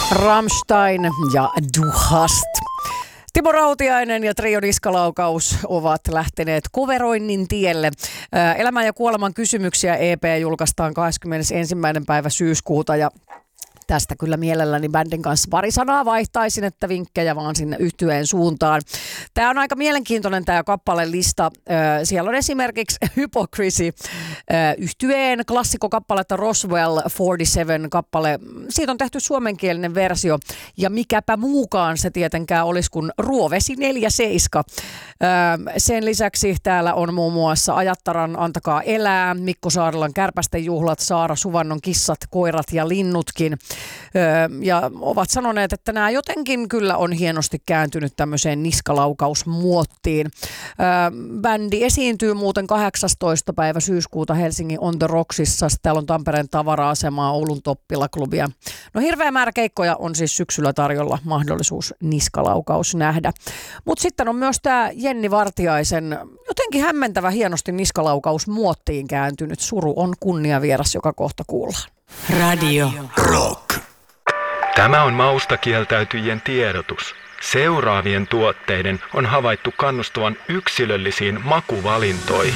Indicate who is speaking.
Speaker 1: Rammstein ja Du hast. Timo Rautiainen ja Trio Niskalaukaus ovat lähteneet coveroinnin tielle. Elämän ja kuoleman kysymyksiä EP julkaistaan 21. päivä syyskuuta ja tästä kyllä mielelläni bändin kanssa pari sanaa vaihtaisin, että vinkkejä vaan sinne yhtyeen suuntaan. Tämä on aika mielenkiintoinen tämä kappalelista. Siellä on esimerkiksi Hypocrisy, yhtyeen klassikkokappaletta Roswell 47 kappale. Siitä on tehty suomenkielinen versio ja mikäpä muukaan se tietenkään olisi kuin Ruovesi 47. Sen lisäksi täällä on muun muassa Ajattaran Antakaa elää, Mikko Saaralan Kärpästen juhlat, Saara Suvannon Kissat, koirat ja linnutkin. Ja ovat sanoneet, että nämä jotenkin kyllä on hienosti kääntynyt tämmöiseen niskalaukausmuottiin. Bändi esiintyy muuten 18. päivä syyskuuta Helsingin On The Rocksissa. Täällä on Tampereen Tavara-asemaa, Oulun Toppila-klubia. No hirveä määrä keikkoja on siis syksyllä tarjolla mahdollisuus niskalaukaus nähdä. Mutta sitten on myös tämä Jenni Vartiaisen jotenkin hämmentävä hienosti niskalaukausmuottiin kääntynyt Suru on kunniavieras, joka kohta kuullaan.
Speaker 2: Radio
Speaker 3: Rock. Tämä on maustakieltäytyjien tiedotus. Seuraavien tuotteiden on havaittu kannustavan yksilöllisiin makuvalintoihin.